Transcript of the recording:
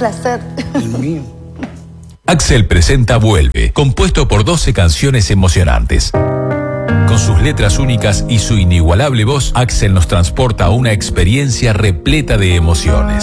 placer. El mío. Axel presenta Vuelve, compuesto por 12 canciones emocionantes. Con sus letras únicas y su inigualable voz, Axel nos transporta a una experiencia repleta de emociones.